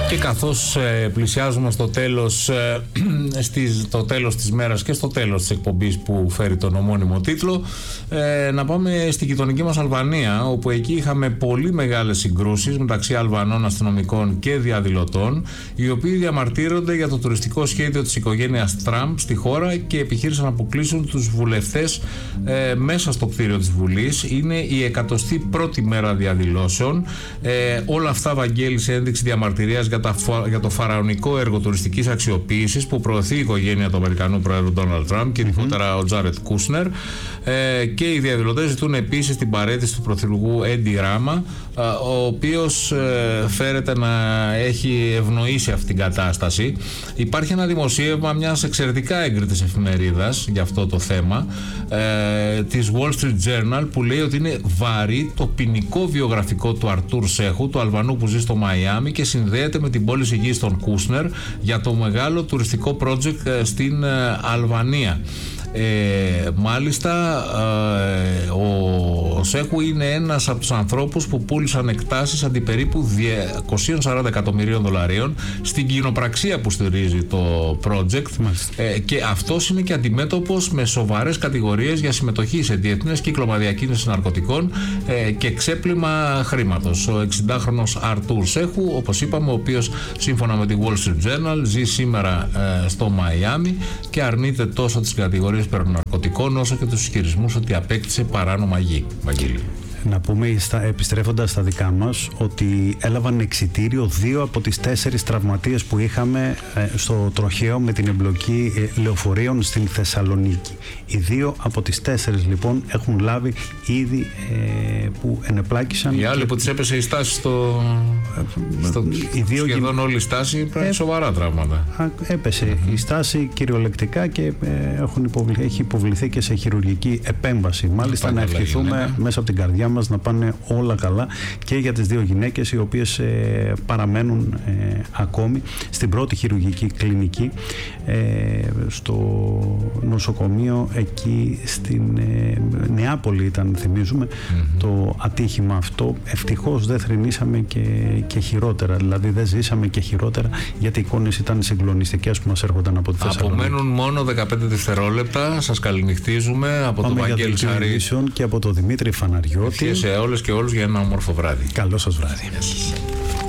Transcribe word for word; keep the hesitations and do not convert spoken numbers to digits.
Και καθώς ε, πλησιάζουμε στο τέλος, ε, στις, το τέλος της μέρας και στο τέλος της εκπομπής που φέρει τον ομώνυμο τίτλο, ε, να πάμε στη γειτονική μας Αλβανία, όπου εκεί είχαμε πολύ μεγάλες συγκρούσεις μεταξύ Αλβανών αστυνομικών και διαδηλωτών, οι οποίοι διαμαρτύρονται για το τουριστικό σχέδιο της οικογένειας Τραμπ στη χώρα και επιχείρησαν να αποκλείσουν τους βουλευτές ε, μέσα στο κτίριο της Βουλής. Είναι η εκατοστή πρώτη μέρα διαδηλώσεων. Ε, όλα αυτά, Βαγγέλη, σε ένδειξη διαμαρτυρίας για, τα, για το φαραωνικό έργο τουριστικής αξιοποίησης που προωθεί η οικογένεια του Αμερικανού Προέδρου Ντόναλντ Τραμπ και ειδικότερα ο Τζάρετ Κούσνερ. Ε, και οι διαδηλωτές ζητούν επίσης την παραίτηση του πρωθυπουργού Έντι Ράμα, ε, ο οποίος ε, φέρεται να έχει ευνοήσει αυτή την κατάσταση. Υπάρχει ένα δημοσίευμα μιας εξαιρετικά έγκριτης εφημερίδας για αυτό το θέμα, ε, της Wall Street Journal, που λέει ότι είναι βαρύ το ποινικό βιογραφικό του Αρτούρ Σέχου, του Αλβανού που ζει στο Μαϊάμι και συνδέεται με την πώληση γης των Κούσνερ για το μεγάλο τουριστικό project στην Αλβανία. Ε, μάλιστα ε, ο Σέχου είναι ένας από τους ανθρώπους που πούλησαν εκτάσεις αντί περίπου διακόσια σαράντα εκατομμυρίων δολαρίων στην κοινοπραξία που στηρίζει το project, ε, και αυτός είναι και αντιμέτωπος με σοβαρές κατηγορίες για συμμετοχή σε διεθνές κύκλωμα διακίνησης ναρκωτικών ε, και ξέπλυμα χρήματος. Ο εξηντάχρονος Αρτούρ Σέχου, όπως είπαμε, ο οποίος σύμφωνα με τη Wall Street Journal ζει σήμερα ε, στο Μαϊάμι και αρνείται τόσο τις κατηγορίες περί ναρκωτικών όσο και τους ισχυρισμούς ότι απέκτησε παράνομα γη. Βαγγέλη. Να πούμε, επιστρέφοντας στα δικά μας, ότι έλαβαν εξιτήριο δύο από τις τέσσερις τραυματίες που είχαμε στο τροχαίο με την εμπλοκή λεωφορείων στην Θεσσαλονίκη. Οι δύο από τις τέσσερις λοιπόν έχουν λάβει ήδη ε, που ενεπλάκησαν. Οι άλλοι και... που τις έπεσε η στάση στο, στο... οι δύο σχεδόν γυ... όλη η στάση πρέπει ε... σοβαρά τραύματα. Έπεσε mm-hmm. η στάση κυριολεκτικά και ε, έχουν υποβλη... έχει υποβληθεί και σε χειρουργική επέμβαση. Μάλιστα, να ευχηθούμε ναι. μέσα από την καρδιά μας να πάνε όλα καλά και για τις δύο γυναίκες οι οποίες ε, παραμένουν ε, ακόμη στην πρώτη χειρουργική κλινική ε, στο νοσοκομείο εκεί στην ε, Νεάπολη ήταν, θυμίζουμε, mm-hmm. το ατύχημα αυτό. Ευτυχώς δεν θρηνήσαμε και, και χειρότερα, δηλαδή δεν ζήσαμε και χειρότερα, γιατί οι εικόνες ήταν συγκλονιστικές που μας έρχονταν από τη Θεσσαλονίκη. Απομένουν μόνο δεκαπέντε δευτερόλεπτα, σας καληνυχτίζουμε από τον Βαγγέλη Σαρή και από τον Δημήτρη Φαναριώτη. Σε όλες και όλους για ένα όμορφο βράδυ. Καλό σας βράδυ.